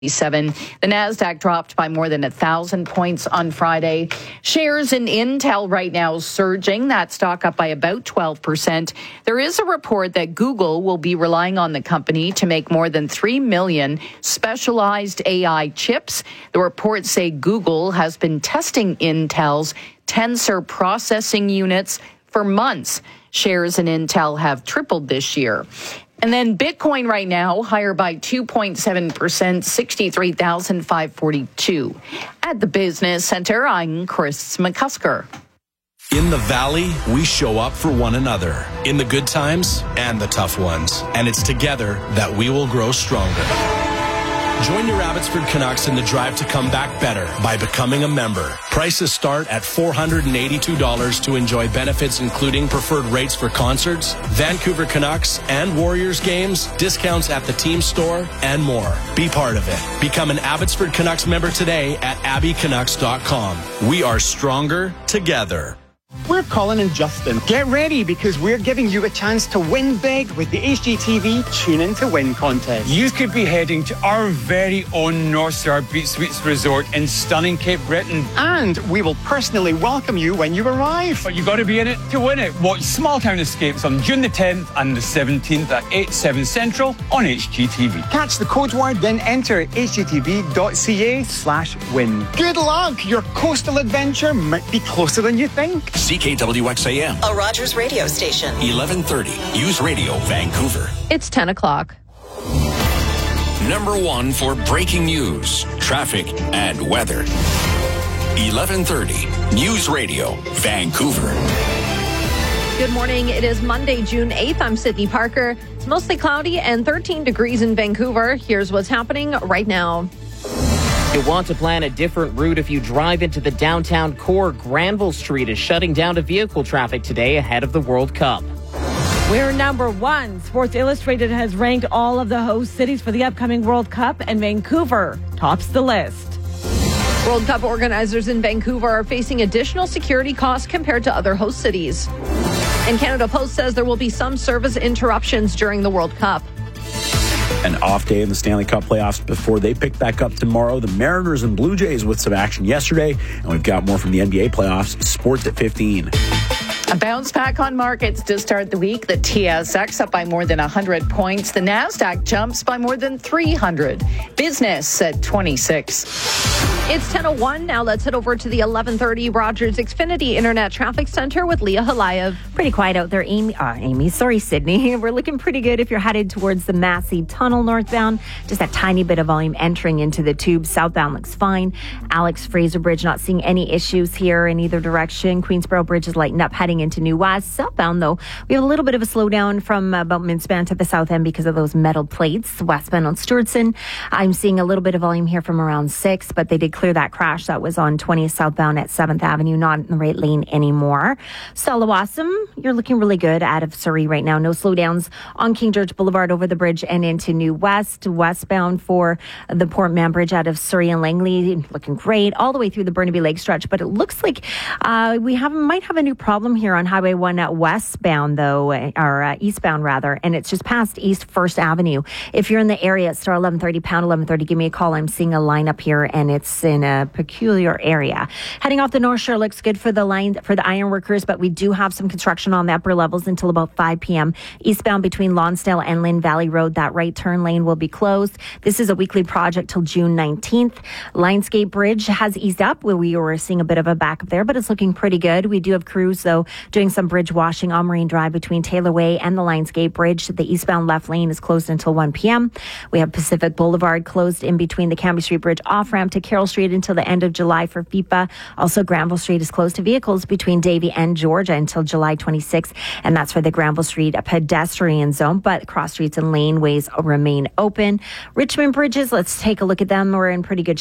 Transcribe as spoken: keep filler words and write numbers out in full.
Seven. The NASDAQ dropped by more than a thousand points on Friday. Shares in Intel right now surging. That stock up by about twelve percent. There is a report that Google will be relying on the company to make more than three million specialized A I chips. The reports say Google has been testing Intel's Tensor processing units for months. Shares in Intel have tripled this year. And then Bitcoin right now higher by two point seven percent, sixty-three thousand five hundred forty-two. At the Business Center, I'm Chris McCusker. In the Valley, we show up for one another in the good times and the tough ones. And it's together that we will grow stronger. Join your Abbotsford Canucks in the drive to come back better by becoming a member. Prices start at four hundred eighty-two dollars to enjoy benefits including preferred rates for concerts, Vancouver Canucks and Warriors games, discounts at the team store, and more. Be part of it. Become an Abbotsford Canucks member today at abby canucks dot com. We are stronger together. We're Colin and Justin. Get ready because we're giving you a chance to win big with the H G T V Tune In to Win contest. You could be heading to our very own North Star Beach Suites Resort in stunning Cape Breton. And we will personally welcome you when you arrive. But you got to be in it to win it. Watch Small Town Escapes on June the tenth and the seventeenth at eight, seven Central on H G T V. Catch the code word, then enter h g t v dot c a slash win. Good luck! Your coastal adventure might be closer than you think. C K W X A M, a Rogers radio station. eleven thirty, News Radio, Vancouver. It's ten o'clock. Number one for breaking news, traffic, and weather. eleven thirty, News Radio, Vancouver. Good morning. It is Monday, June eighth. I'm Sydney Parker. It's mostly cloudy and thirteen degrees in Vancouver. Here's what's happening right now. You'll want to plan a different route if you drive into the downtown core. Granville Street is shutting down to vehicle traffic today ahead of the World Cup. We're number one. Sports Illustrated has ranked all of the host cities for the upcoming World Cup, and Vancouver tops the list. World Cup organizers in Vancouver are facing additional security costs compared to other host cities. And Canada Post says there will be some service interruptions during the World Cup. An off day in the Stanley Cup playoffs before they pick back up tomorrow. The Mariners and Blue Jays with some action yesterday. And we've got more from the N B A playoffs. Sports at fifteen. A bounce back on markets to start the week. The T S X up by more than one hundred points. The NASDAQ jumps by more than three hundred. Business at twenty-six. It's ten oh one. Now let's head over to the eleven thirty Rogers Xfinity Internet Traffic Center with Leah Halayev. Pretty quiet out there, Amy. Uh, Amy, sorry, Sydney. We're looking pretty good if you're headed towards the Massey Tunnel northbound. Just a tiny bit of volume entering into the tube. Southbound looks fine. Alex Fraser Bridge, not seeing any issues here in either direction. Queensboro Bridge is lighting up heading into New West. Southbound, though, we have a little bit of a slowdown from about Midspan to the south end because of those metal plates. Westbound on Stewardson, I'm seeing a little bit of volume here from around six, but they did clear that crash that was on twentieth southbound at seventh Avenue, not in the right lane anymore. Salawasam, you're looking really good out of Surrey right now. No slowdowns on King George Boulevard over the bridge and into New West. Westbound for the Port Mann Bridge out of Surrey and Langley, looking great all the way through the Burnaby Lake stretch. But it looks like uh, we have might have a new problem here on Highway one at westbound, though, or uh, eastbound rather, and it's just past East First Avenue. If you're in the area at star eleven thirty, pound eleven thirty, give me a call. I'm seeing a lineup here, and it's in a peculiar area. Heading off the North Shore looks good for the line for the ironworkers, but we do have some construction on the upper levels until about five p.m. Eastbound between Lonsdale and Lynn Valley Road, that right turn lane will be closed. This is a weekly project till June nineteenth. Lionsgate Bridge has eased up. We were seeing a bit of a backup there, but it's looking pretty good. We do have crews, though, doing some bridge washing on Marine Drive between Taylor Way and the Lionsgate Bridge. The eastbound left lane is closed until one p.m. We have Pacific Boulevard closed in between the Cambie Street Bridge off-ramp to Carroll Street until the end of July for FIFA. Also, Granville Street is closed to vehicles between Davie and Georgia until July twenty-sixth, and that's for the Granville Street pedestrian zone, but cross streets and laneways remain open. Richmond Bridges, let's take a look at them. We're in pretty good shape.